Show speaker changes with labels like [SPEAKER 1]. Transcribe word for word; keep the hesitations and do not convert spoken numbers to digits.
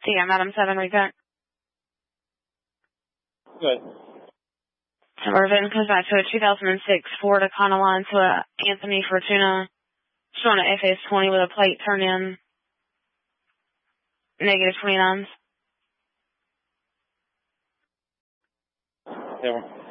[SPEAKER 1] Yeah, Madam seven, repack.
[SPEAKER 2] Good.
[SPEAKER 1] So we're then comes back to a two thousand six Ford Econoline to a Anthony Fortuna, showing an F S twenty with a plate turn in, negative twenty-nines.
[SPEAKER 2] Yeah.